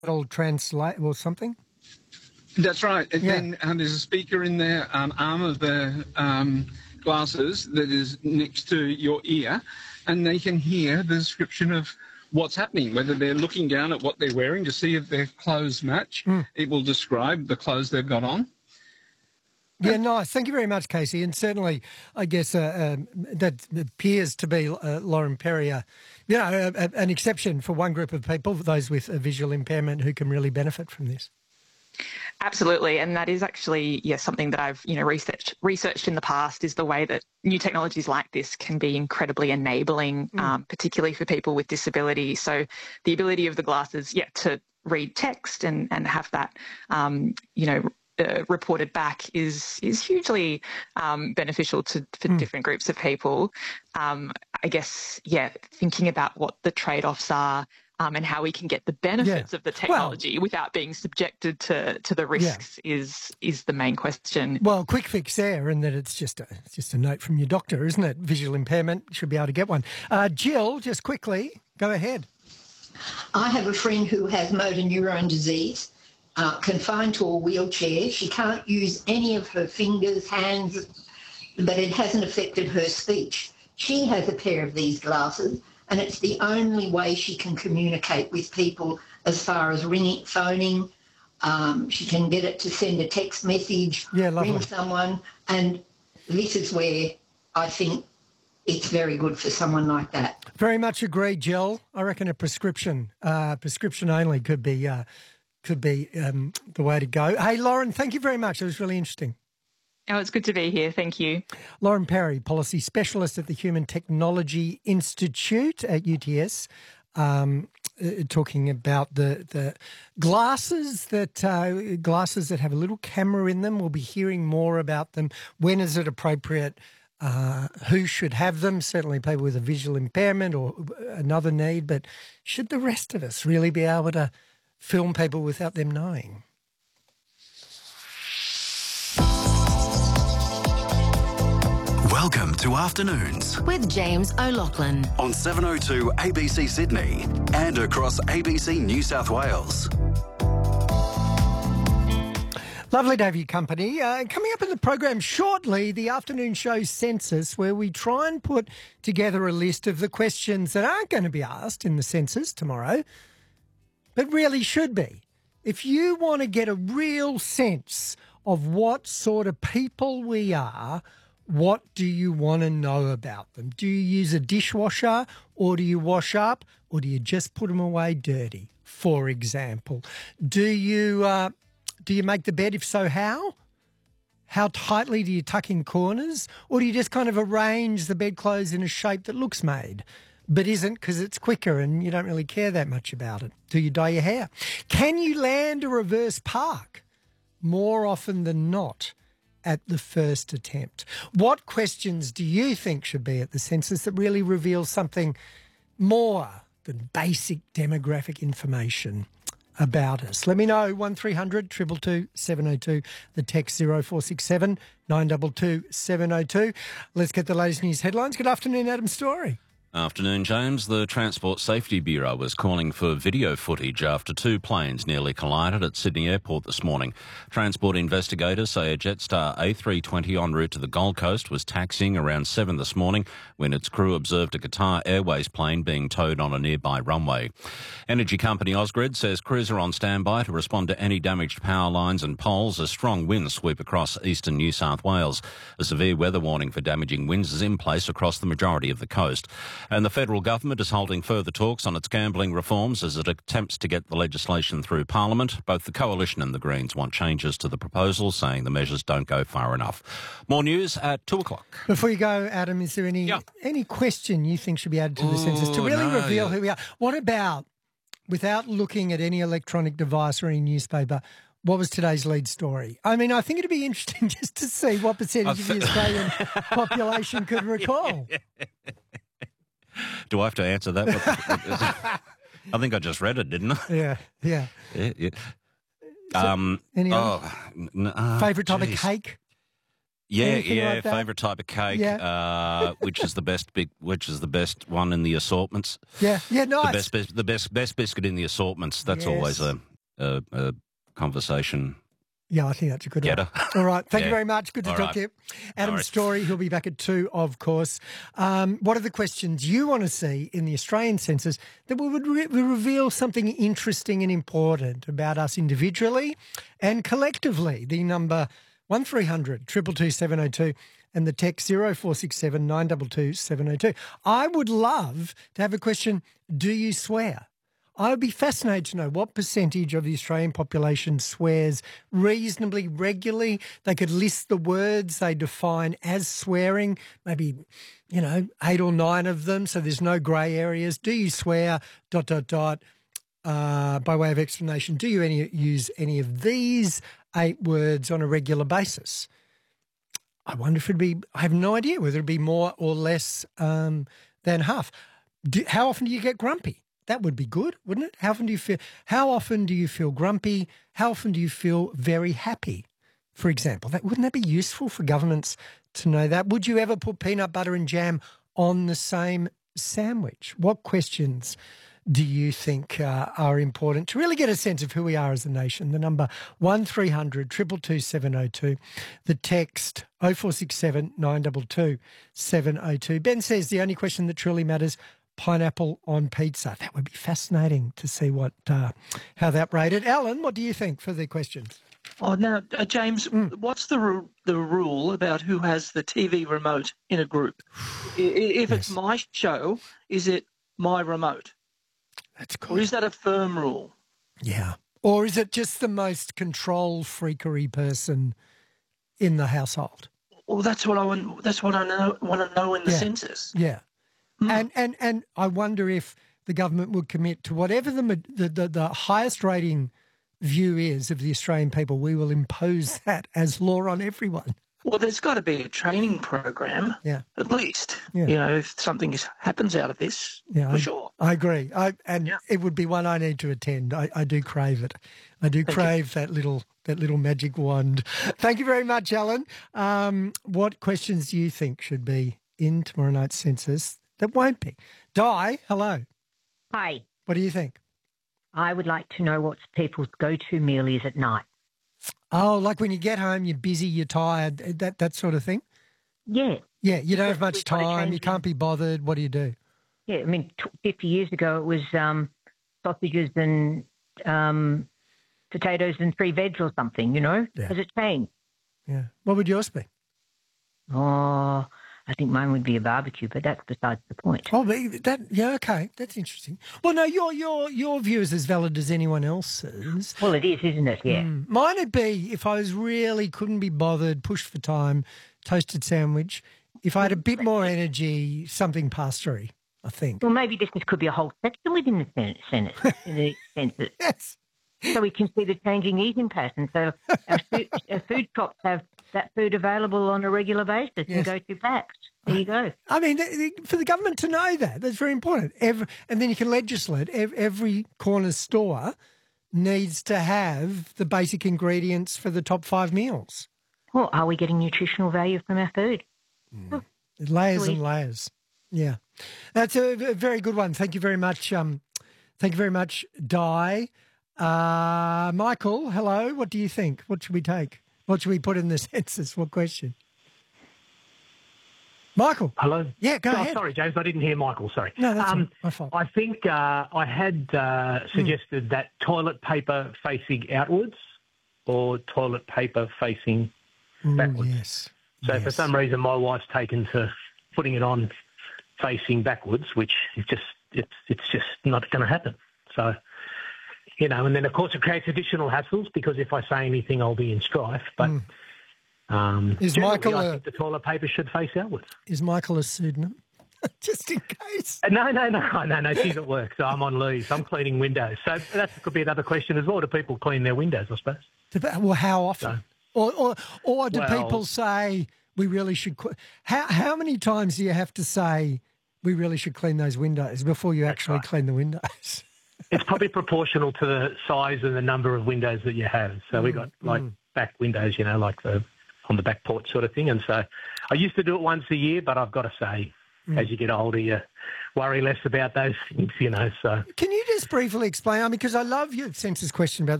It'll translate or something? That's right. And Yeah. then there's a speaker in the arm of the glasses that is next to your ear, and they can hear the description of what's happening, whether they're looking down at what they're wearing to see if their clothes match. It will describe the clothes they've got on. Yeah, nice. Thank you very much, Casey. And certainly, I guess that appears to be, Lauren Perry, an exception for one group of people, those with a visual impairment who can really benefit from this. Absolutely, and that is actually something that I've researched in the past, is the way that new technologies like this can be incredibly enabling, particularly for people with disability. So the ability of the glasses, to read text and have that, reported back is hugely beneficial for different groups of people. I guess, thinking about what the trade-offs are. And how we can get the benefits of the technology without being subjected to the risks is the main question. Well, quick fix there, and that it's just a note from your doctor, isn't it? Visual impairment, should be able to get one. Jill, just quickly, go ahead. I have a friend who has motor neurone disease, confined to a wheelchair. She can't use any of her fingers, hands, but it hasn't affected her speech. She has a pair of these glasses, and it's the only way she can communicate with people as far as ringing, phoning. She can get it to send a text message, ring someone, and this is where I think it's very good for someone like that. Very much agree, Jill. I reckon a prescription only could be the way to go. Hey, Lauren, thank you very much. It was really interesting. Oh, it's good to be here. Thank you. Lauren Perry, Policy Specialist at the Human Technology Institute at UTS, talking about the glasses that have a little camera in them. We'll be hearing more about them. When is it appropriate? Who should have them? Certainly people with a visual impairment or another need, but should the rest of us really be able to film people without them knowing? Welcome to Afternoons with James O'Loughlin on 702 ABC Sydney and across ABC New South Wales. Lovely to have you company. Coming up in the program shortly, the afternoon show Census, where we try and put together a list of the questions that aren't going to be asked in the census tomorrow, but really should be. If you want to get a real sense of what sort of people we are, what do you want to know about them? Do you use a dishwasher, or do you wash up, or do you just put them away dirty, for example? Do you make the bed? If so, how? How tightly do you tuck in corners? Or do you just kind of arrange the bedclothes in a shape that looks made but isn't, because it's quicker and you don't really care that much about it? Do you dye your hair? Can you land a reverse park more often than not at the first attempt? What questions do you think should be at the census that really reveal something more than basic demographic information about us? Let me know. 1300 222 702, the text 0467 922 702. Let's get the latest news headlines. Good afternoon, Adam Story. Afternoon, James. The Transport Safety Bureau was calling for video footage after two planes nearly collided at Sydney Airport this morning. Transport investigators say a Jetstar A320 en route to the Gold Coast was taxiing around 7 this morning when its crew observed a Qatar Airways plane being towed on a nearby runway. Energy company Ausgrid says crews are on standby to respond to any damaged power lines and poles as strong winds sweep across eastern New South Wales. A severe weather warning for damaging winds is in place across the majority of the coast. And the federal government is holding further talks on its gambling reforms as it attempts to get the legislation through Parliament. Both the Coalition and the Greens want changes to the proposal, saying the measures don't go far enough. More news at 2 o'clock. Before you go, Adam, is there any question you think should be added to the census to really reveal who we are? What about, without looking at any electronic device or any newspaper, what was today's lead story? I mean, I think it'd be interesting just to see what percentage of the Australian population could recall. Do I have to answer that? I think I just read it, didn't I? Yeah. Any favourite type of cake? Yeah. Favourite type of cake. Yeah. Which is the best one in the assortments? Yeah. Nice. The best biscuit in the assortments. That's always a a conversation. Yeah, I think that's a good Getter. one. All right. Thank you Yeah. very much. Good to All talk right. to you. Adam worries. Story, he'll be back at 2, of course. What are the questions you want to see in the Australian census that would reveal something interesting and important about us individually and collectively? The number 1300 222 702 and the text 0467 922 702. I would love to have a question, do you swear? I would be fascinated to know what percentage of the Australian population swears reasonably regularly. They could list the words they define as swearing, maybe, 8 or 9 of them, so there's no grey areas. Do you swear, ... by way of explanation, do you use any of these 8 words on a regular basis? I wonder if it'd be, I have no idea whether it'd be more or less than half. How often do you get grumpy? That would be good, wouldn't it? How often do you feel grumpy? How often do you feel very happy, for example? Wouldn't that be useful for governments to know that? Would you ever put peanut butter and jam on the same sandwich? What questions do you think are important to really get a sense of who we are as a nation? The number 1300 222 702, the text 0467 922 702. Ben says the only question that truly matters, pineapple on pizza. That would be fascinating to see how that rated. Alan, what do you think for the questions? Oh, now, James, what's the rule about who has the TV remote in a group? If it's my show, is it my remote? That's cool. Or is that a firm rule? Yeah. Or is it just the most control freakery person in the household? Well, that's what I want to know in the census. Yeah. And I wonder if the government would commit to whatever the highest rating view is of the Australian people, we will impose that as law on everyone. Well, there's got to be a training program, at least. Yeah. If something happens out of this, for sure. I agree. It would be one I need to attend. I do crave it. I do crave that little magic wand. Thank you very much, Alan. What questions do you think should be in tomorrow night's census that won't be? Di, hello. Hi. What do you think? I would like to know what people's go-to meal is at night. Oh, like when you get home, you're busy, you're tired, that sort of thing? Yeah. Yeah, you don't have much time, you can't be bothered. What do you do? Yeah, I mean, 50 years ago it was sausages and potatoes and 3 veg or something, Has it changed? Yeah. What would yours be? Oh, I think mine would be a barbecue, but that's besides the point. Oh, okay, that's interesting. Well, no, your view is as valid as anyone else's. Well, it is, isn't it? Yeah. Mine would be, if I was really couldn't be bothered, pushed for time, toasted sandwich. If I had a bit more energy, something pastory, I think. Well, maybe this could be a whole section within the Senate, in the census. Yes. So we can see the changing eating patterns. So our food shops have that food available on a regular basis and go through packs. There you go. I mean, for the government to know that's very important. And then you can legislate. Every corner store needs to have the basic ingredients for the top 5 meals. Well, are we getting nutritional value from our food? Layers and layers. Yeah. That's a very good one. Thank you very much. Thank you very much, Di. Michael, hello. What do you think? What should we take? What should we put in the census? What question? Michael. Hello. Yeah, go ahead. Sorry, James, I didn't hear Michael. Sorry. No, that's my fault. I think I had suggested that toilet paper facing outwards or toilet paper facing backwards. Yes. So for some reason, my wife's taken to putting it on facing backwards, which is it's just not going to happen. So, and then of course it creates additional hassles because if I say anything, I'll be in strife. But is Michael? I think the toilet paper should face outwards. Is Michael a pseudonym? Just in case. No. She's at work, so I'm on leave. I'm cleaning windows. So that could be another question as well. Do people clean their windows, I suppose? Well, how often? So, or do people say we really should? How many times do you have to say we really should clean those windows before you actually clean the windows? It's probably proportional to the size and the number of windows that you have. So we got back windows, like on the back porch sort of thing. And so I used to do it once a year, but I've got to say, as you get older, you worry less about those things, So can you just briefly explain? Because I love your census question about